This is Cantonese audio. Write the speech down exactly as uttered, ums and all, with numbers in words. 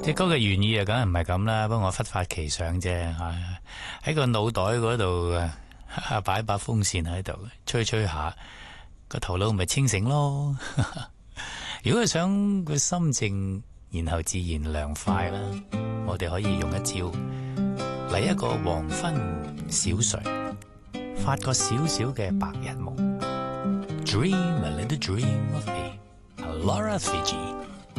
隻歌嘅原意啊，梗係唔係咁啦，不過我忽發奇想啫，喺個腦袋嗰度啊，擺把風扇喺度，吹吹下，個頭腦咪清醒咯。如果係想個心靜，然後自然涼快啦，我哋可以用一招嚟一個黃昏小睡，發個小小嘅白日夢。Dream a little dream of me, Laura Fiji。